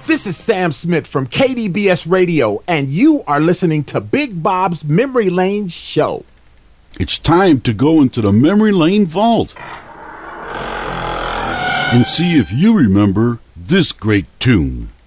This is Sam Smith from KDBS Radio, and you are listening to Big Bob's Memory Lane Show. It's time to go into the Memory Lane Vault and see if you remember this great tune.